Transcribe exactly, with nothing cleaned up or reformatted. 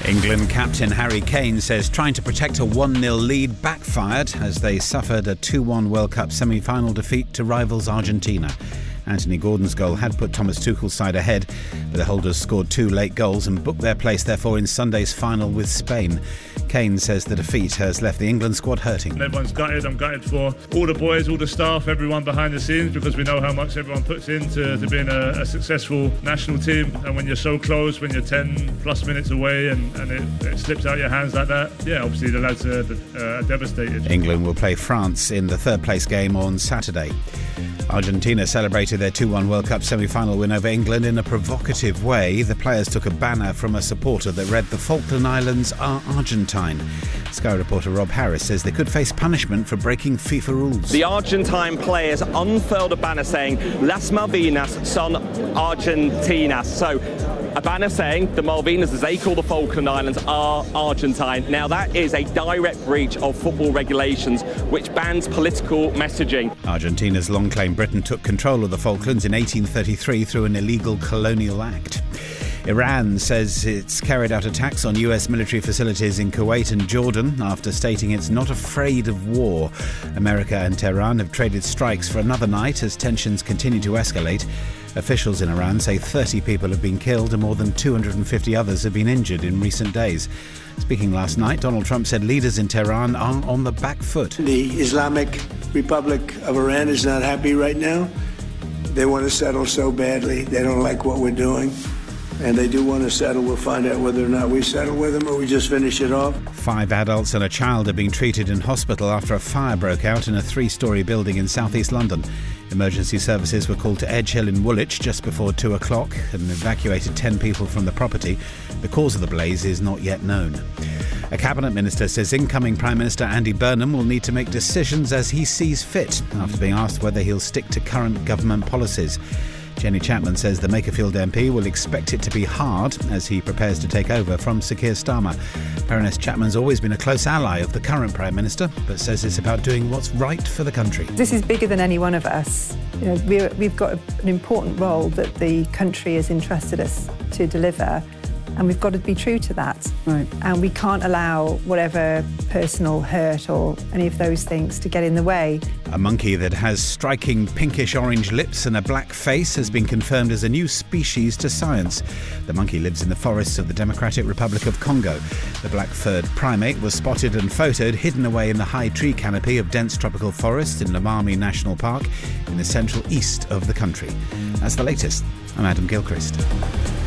England captain Harry Kane says trying to protect a one nil lead backfired as they suffered a two one World Cup semi-final defeat to rivals Argentina. Anthony Gordon's goal had put Thomas Tuchel's side ahead, but the holders scored two late goals and booked their place therefore in Sunday's final with Spain. Kane says the defeat has left the England squad hurting. Everyone's gutted. I'm gutted for all the boys, all the staff, everyone behind the scenes, because we know how much everyone puts into to being a, a successful national team. And when you're so close, when you're ten plus minutes away and, and it, it slips out your hands like that, yeah, obviously the lads are, uh, are devastated. England will play France in the third place game on Saturday. Argentina celebrated their two one World Cup semi-final win over England in a provocative way. The players took a banner from a supporter that read, "The Falkland Islands are Argentine." Sky reporter Rob Harris says they could face punishment for breaking FIFA rules. The Argentine players unfurled a banner saying, "Las Malvinas son Argentinas." So a banner saying the Malvinas, as they call the Falkland Islands, are Argentine. Now that is a direct breach of football regulations which bans political messaging. Argentina's long claim Britain took control of the Falklands in eighteen thirty-three through an illegal colonial act. Iran says it's carried out attacks on U S military facilities in Kuwait and Jordan after stating it's not afraid of war. America and Tehran have traded strikes for another night as tensions continue to escalate. Officials in Iran say thirty people have been killed and more than two hundred fifty others have been injured in recent days. Speaking last night, Donald Trump said leaders in Tehran are on the back foot. The Islamic Republic of Iran is not happy right now. They want to settle so badly. They don't like what we're doing. And they do want to settle. We'll find out whether or not we settle with them or we just finish it off. Five adults and a child are being treated in hospital after a fire broke out in a three-storey building in southeast London. Emergency services were called to Edge Hill in Woolwich just before two o'clock and evacuated ten people from the property. The cause of the blaze is not yet known. A cabinet minister says incoming Prime Minister Andy Burnham will need to make decisions as he sees fit after being asked whether he'll stick to current government policies. Jenny Chapman says the Makerfield M P will expect it to be hard as he prepares to take over from Sir Keir Starmer. Baroness Chapman's always been a close ally of the current Prime Minister, but says it's about doing what's right for the country. This is bigger than any one of us. You know, we're, we've got an important role that the country has entrusted us to deliver, and we've got to be true to that. Right. And we can't allow whatever personal hurt or any of those things to get in the way. A monkey that has striking pinkish-orange lips and a black face has been confirmed as a new species to science. The monkey lives in the forests of the Democratic Republic of Congo. The black-furred primate was spotted and photoed hidden away in the high tree canopy of dense tropical forests in Lomami National Park in the central east of the country. That's the latest. I'm Adam Gilchrist.